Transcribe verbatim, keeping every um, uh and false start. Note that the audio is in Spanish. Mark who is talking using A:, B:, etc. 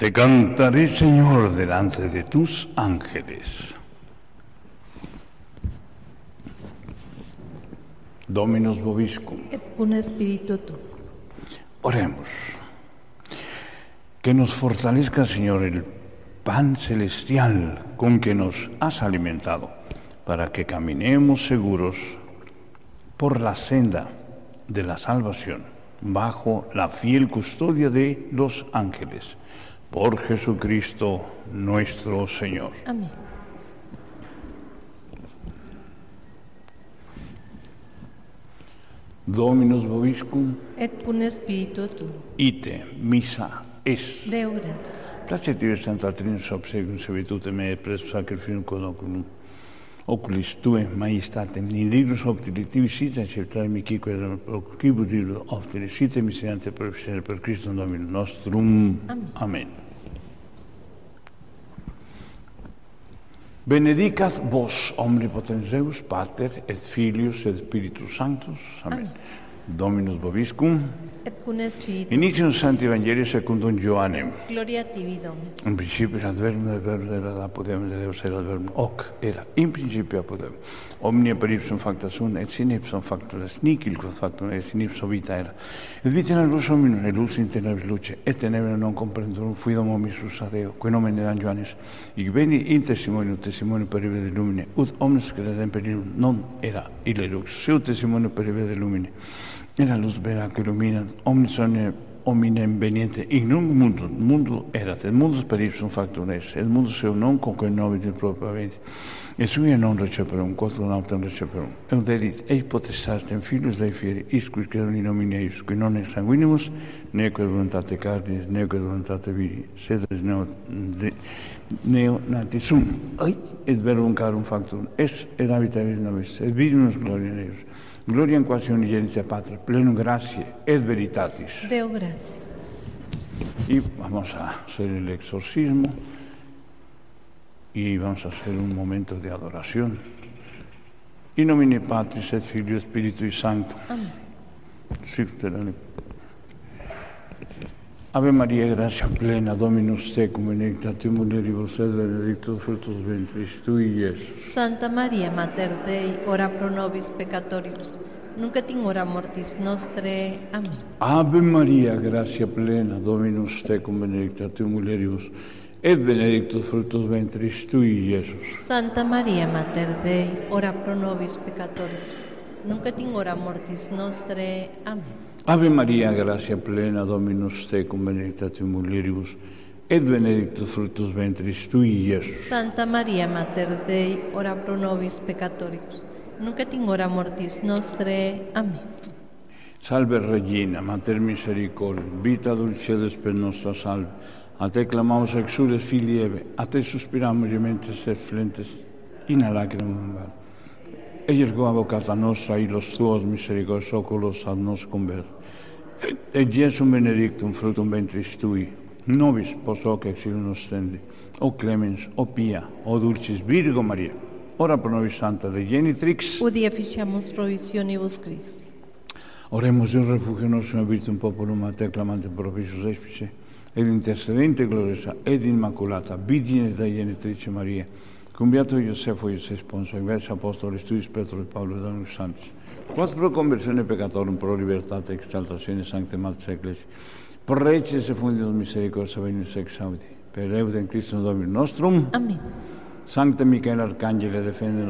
A: Te cantaré, Señor, delante de tus ángeles. Dominus vobiscum.
B: Et cum spiritu tuo.
A: Oremos. Que nos fortalezca, Señor, el pan celestial con que nos has alimentado, para que caminemos seguros por la senda de la salvación, bajo la fiel custodia de los ángeles. Por Jesucristo nuestro Señor.
B: Amén.
A: Dominus vobiscum.
B: Et cum spiritu tuo.
A: Ite missa es.
B: Deo gratia.
A: Placet Santa Trinus obsequium servitute me presso sacrificium codoculum. Oculis tue maestatem in lignus optilitivi sita acceptare mici quella procibus libro optili sita miserante per per Christum Dominum nostrum.
B: Amen.
A: Amen. Benedicat vos omnipotens Deus Pater et Filius et Spiritus Sanctus. Amen.
B: Amen.
A: Dominus vobiscum.
B: Et cum spiritu.
A: Initium Sancti Evangelii secundum Ioannem.
B: Gloria tibi, Domine.
A: In principio era verbo, et verbo era apodem, de Deus era verbo, hoc era, in principio apodem. Omnia per ipsum facta sunt, et sine ipsum factum est, nihil quod factum est, in ipso vita era. Et vita in lux hominum, et lux in tenebris luce, et tenebra non comprendurum, fuidum homisus ad Deo, quae nomen eram Ioannes, hic veni in testimonium, testimonium per ibe de lumine, ut omnes credem per illum non era ille lux, seu testimonium per ibe de lumine. Era luz vera que illuminat omnis hominem veniente in nunc mundo, mundo erat, et mundus per ipsum factum est, et mundus seu non concognobit in propria venti, et sui non receperum, quotum nautem receperum. Eum dedit, eis potestatem filius Dei fieri, isquis credum in nomine eius, qui non ex sanguinimus, neque voluntate carnis, neque voluntate viri, sed est neo, de, neo nati sum. Ai, et verbum carum factum est, et habitavit nobis, et vidimus gloria in eius. Gloria in quasi unigenitia Patria, plenum gratiae et veritatis.
B: Deo gratia.
A: Y vamos a hacer el exorcismo y vamos a hacer un momento de adoración. In nomine Patris et Filii et Spiritui Sancto.
B: Amén.
A: Sic Ave Maria, gratia plena, Dominus tecum, benedicta tu mulieribus et benedictus fructus ventris tui, Iesus.
B: Santa Maria, Mater Dei, ora pro nobis peccatoribus, nunc et in hora mortis nostre. Amén.
A: Ave Maria, gratia plena, Dominus tecum, benedicta tu mulieribus et benedictus fructus ventris tui, Iesus.
B: Santa Maria, Mater Dei, ora pro nobis peccatoribus, nunc et in hora mortis nostre. Amén.
A: Ave Maria, gratia plena, Dominus tecum, benedicta tu mulieribus, et benedictus fructus ventris tui, Iesus.
B: Santa Maria, Mater Dei, ora pro nobis peccatoribus, nunc et in hora mortis nostre. Amén.
A: Salve Regina, Mater misericordiae, vita dulcedo per nostra salve. A te clamamus exules filii Eve, a te suspiramus gementes et flentes in lacrimam vale. Eiergo avocata nostra, illos tuos misericordias oculos ad nos convert. Et Iesum benedictum fructum ventris tui, nobis post hoc exilium nostendi. O clemens, o pia, o dulcis Virgo Maria, ora pro nobis Santa Dei genitrix.
B: Udie efficiamus provisionibus Christi.
A: Oremus in refugio nostrum virtum populum a te clamante propitius espice, ed intercedente gloriosa ed immaculata Virgine Dei genitrice Maria, cum beato Iosefo, Iosef Sponso, inversa apostolis tuis Petro et Paulo et Dominus Sanctis, quod pro conversione peccatorum, pro libertate exaltatione sancte Mater Ecclesiae, pro recis et funditus misericordia venius exaudi, per eudem Christum Dominum nostrum.
B: Amén.
A: Sancte Michael Arcangelo defende